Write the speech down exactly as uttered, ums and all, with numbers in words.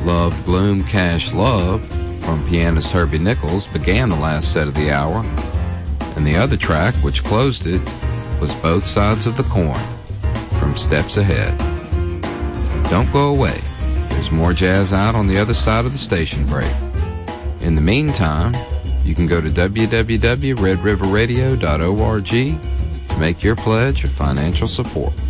Love, Gloom, Cash, Love from pianist Herbie Nichols began the last set of the hour, and the other track, which closed it, was Both Sides of the Coin from Steps Ahead. Don't go away. There's more jazz out on the other side of the station break. In the meantime, you can go to w w w dot red river radio dot org to make your pledge of financial support.